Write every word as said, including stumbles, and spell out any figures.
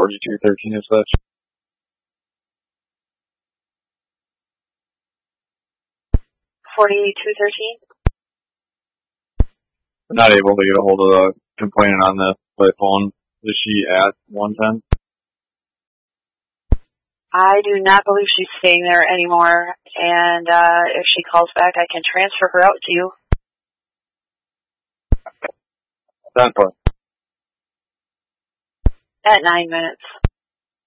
forty-two thirteen as such. forty-two thirteen? I'm not able to get a hold of the complainant on this by phone. Is she at one ten? I do not believe she's staying there anymore, and uh, if she calls back, I can transfer her out to you. ten four. At nine minutes.